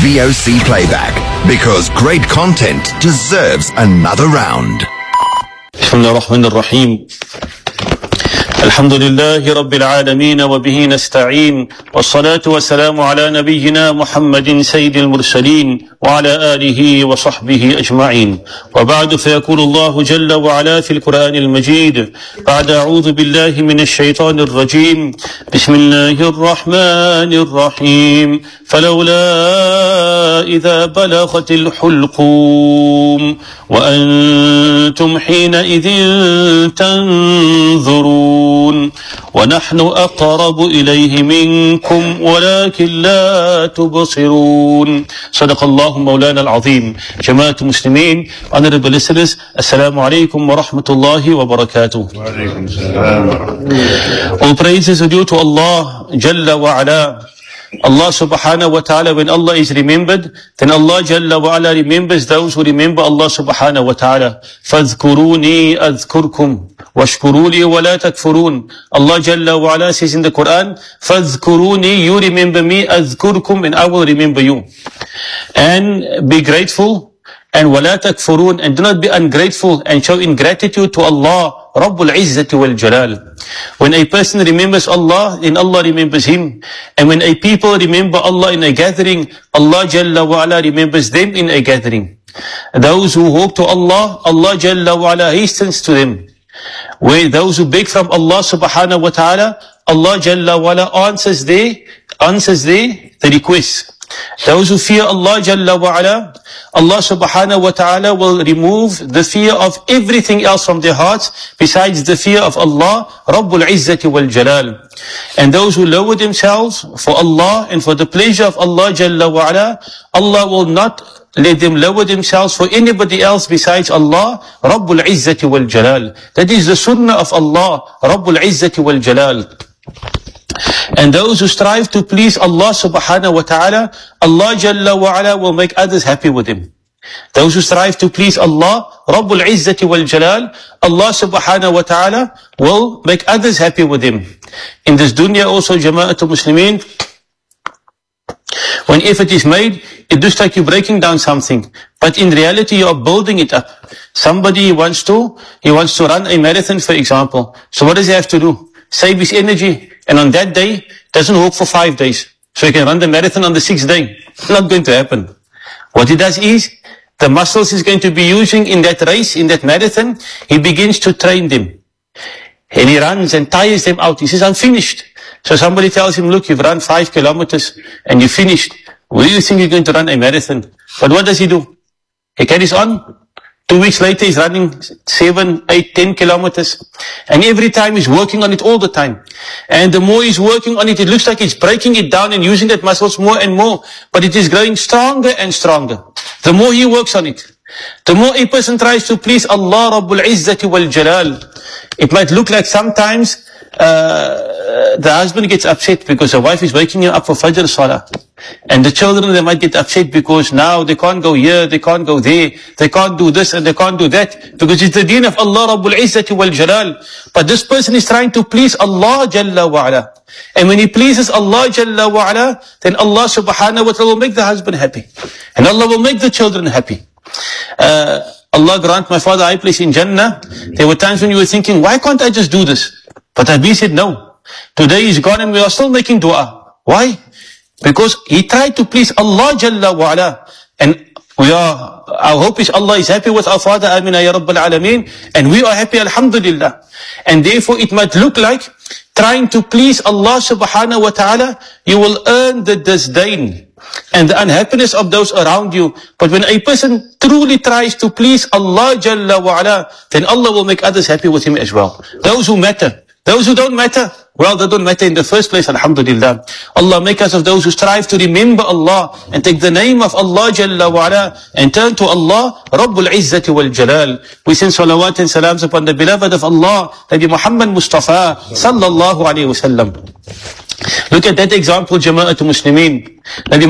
VOC Playback, because great content deserves another round. بسم الله الرحمن الرحيم. الحمد لله رب العالمين وبه نستعين، والصلاة والسلام على نبينا محمد سيد المرسلين وعلى آله وصحبه أجمعين. وبعد، فيقول الله جل وعلا في القرآن المجيد بعد أعوذ بالله من الشيطان الرجيم: بسم الله الرحمن الرحيم. فلولا إذا بلغت الحلقوم وأنتم حينئذ تنظرون ونحن أقرب إليه منكم ولكن لا تبصرون. صدق الله مولانا العظيم. جماعة المسلمين, honorable listeners, Assalamu alaikum wa rahmatullahi wa barakatuh. All praises are due to Allah Jalla wa Ala. Allah subhanahu wa ta'ala, when Allah is remembered, then Allah Jalla wa Ala remembers those who remember Allah subhanahu wa ta'ala. فَاذْكُرُونِي أَذْكُرْكُمْ وَاشْكُرُوا لِي وَلَا تَكْفُرُونَ. Allah Jalla wa Ala says in the Quran, فَاذْكُرُونِي, you remember me, أَذْكُرْكُمْ, and I will remember you. And be grateful, and وَلَا تَكْفُرُونَ, and do not be ungrateful and show ingratitude to Allah Rabbul Izzati wal Jalal. When a person remembers Allah, then Allah remembers him. And when a people remember Allah in a gathering, Allah Jalla wa Ala remembers them in a gathering. Those who walk to Allah, Allah Jalla wa Ala hastens to them. Where those who beg from Allah subhanahu wa ta'ala, Allah Jalla wa Ala answers their the requests. Those who fear Allah Jalla wa Ala, Allah subhanahu wa ta'ala will remove the fear of everything else from their hearts besides the fear of Allah Rabbul Izzati wal Jalal. And those who lower themselves for Allah and for the pleasure of Allah Jalla wa Ala, Allah will not let them lower themselves for anybody else besides Allah Rabbul Izzati wal Jalal. That is the sunnah of Allah Rabbul Izzati wal Jalal. And those who strive to please Allah subhanahu wa ta'ala, Allah Jalla wa Ala will make others happy with him. Those who strive to please Allah Rabbul Izzati wal Jalal, Allah subhanahu wa ta'ala will make others happy with him. In this dunya also, Jama'atul Muslimin, when effort is made, it looks like you're breaking down something, but in reality you are building it up. Somebody wants to run a marathon, for example. So what does he have to do? Save his energy, and on that day doesn't walk for 5 days, so he can run the marathon on the 6th day. It's not going to happen. What he does is, the muscles he's going to be using in that race, in that marathon, he begins to train them. And he runs and tires them out. He says, I'm finished. So somebody tells him, look, you've run 5 kilometers and you're finished. Where do you think you're going to run a marathon? But what does he do? He carries on. 2 weeks later, he's running 7, 8, 10 kilometers. And every time he's working on it all the time. And the more he's working on it, it looks like he's breaking it down and using that muscles more and more. But it is growing stronger and stronger. The more he works on it. The more a person tries to please Allah Rabbul Izzati wal Jalal. It might look like sometimes the husband gets upset because the wife is waking him up for Fajr Salah. And the children, they might get upset because now they can't go here, they can't go there, they can't do this and they can't do that, because it's the deen of Allah Rabbul Izzati wal Jalal. But this person is trying to please Allah Jalla wa Ala. And when he pleases Allah Jalla wa Ala, then Allah subhanahu wa ta'ala will make the husband happy. And Allah will make the children happy. Allah grant my father high place in Jannah. There were times when you were thinking, why can't I just do this? But Abi said, no. Today is gone and we are still making dua. Why? Because he tried to please Allah Jalla wa Ala. And our hope is Allah is happy with our father, Amina Ya Rabbil Alameen. And we are happy, Alhamdulillah. And therefore it might look like trying to please Allah subhanahu wa ta'ala, you will earn the disdain and the unhappiness of those around you. But when a person truly tries to please Allah Jalla wa Ala, then Allah will make others happy with him as well. Those who matter. Those who don't matter, well, they don't matter in the first place, alhamdulillah. Allah make us of those who strive to remember Allah and take the name of Allah Jalla wa Ala and turn to Allah Rabbul Izzati wal Jalal. We send salawat and salams upon the beloved of Allah, Nabi Muhammad Mustafa sallallahu alayhi wa sallam. Look at that example, Jama'atul Muslimin. Nabi